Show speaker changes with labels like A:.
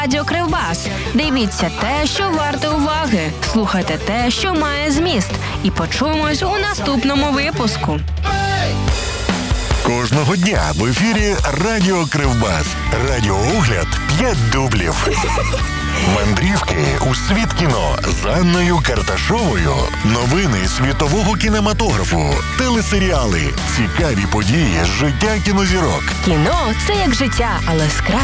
A: Радіо Кривбас. Дивіться те, що варте уваги. Слухайте те, що має зміст. І почуємось у наступному випуску.
B: Кожного дня в ефірі Радіо Кривбас. Радіоогляд 5 дублів. Мандрівки у світ кіно з Анною Карташовою. Новини світового кінематографу. Телесеріали. Цікаві події з життя кінозірок.
A: Кіно – це як життя, але з